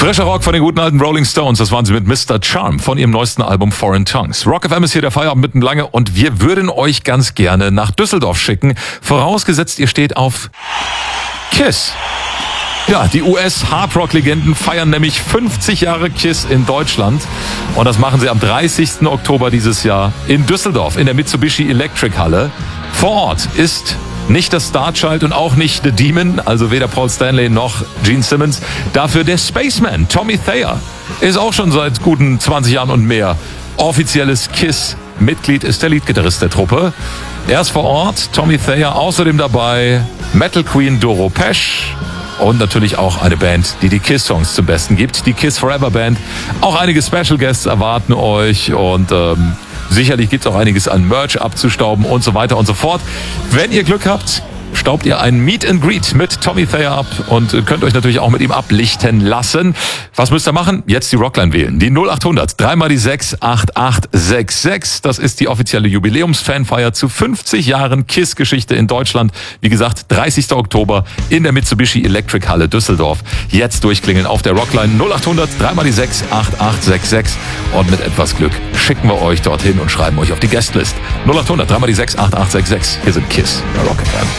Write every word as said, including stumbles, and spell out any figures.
Frischer Rock von den guten alten Rolling Stones, das waren sie mit Mister Charm von ihrem neuesten Album Foreign Tongues. Rock F M ist hier der Feierabend mitten lange und wir würden euch ganz gerne nach Düsseldorf schicken, vorausgesetzt ihr steht auf Kiss. Ja, die U S-Hardrock-Legenden feiern nämlich fünfzig Jahre Kiss in Deutschland und das machen sie am dreißigsten Oktober dieses Jahr in Düsseldorf in der Mitsubishi Electric Halle. Vor Ort ist nicht das Starchild und auch nicht The Demon, also weder Paul Stanley noch Gene Simmons. Dafür der Spaceman, Tommy Thayer, ist auch schon seit guten zwanzig Jahren und mehr offizielles Kiss-Mitglied, ist der Leadgitarrist der Truppe. Er ist vor Ort, Tommy Thayer außerdem dabei, Metal Queen Doro Pesch und natürlich auch eine Band, die die Kiss-Songs zum Besten gibt, die Kiss Forever Band. Auch einige Special Guests erwarten euch und ähm, sicherlich gibt es auch einiges an Merch abzustauben und so weiter und so fort. Wenn ihr Glück habt, staubt ihr ein Meet and Greet mit Tommy Thayer ab und könnt euch natürlich auch mit ihm ablichten lassen. Was müsst ihr machen? Jetzt die Rockline wählen. Die null acht hundert, dreimal die sechs, acht acht sechs sechs. Das ist die offizielle Jubiläumsfanfeier zu fünfzig Jahren Kiss-Geschichte in Deutschland. Wie gesagt, dreißigsten Oktober in der Mitsubishi Electric Halle Düsseldorf. Jetzt durchklingeln auf der Rockline null acht hundert, dreimal die sechs, acht acht sechs sechs. Und mit etwas Glück schicken wir euch dorthin und schreiben euch auf die Guestlist. null acht hundert, dreimal die sechs, acht acht sechs sechs. Hier sind Kiss bei Rock F M.